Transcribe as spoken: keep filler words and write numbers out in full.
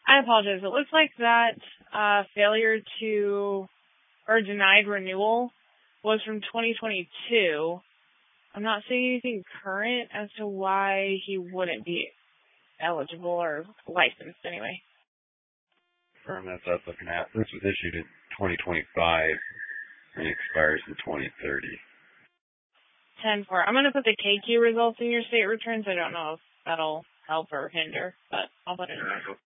I apologize. It looks like that uh, failure to, or denied renewal was from twenty twenty-two. I'm not seeing anything current as to why he wouldn't be eligible or licensed anyway. Firm that's us looking at. This was issued in twenty twenty-five and expires in twenty thirty. ten four. I'm going to put the K Q results in your state returns. I don't know if that'll help or hinder, but I'll put it in there.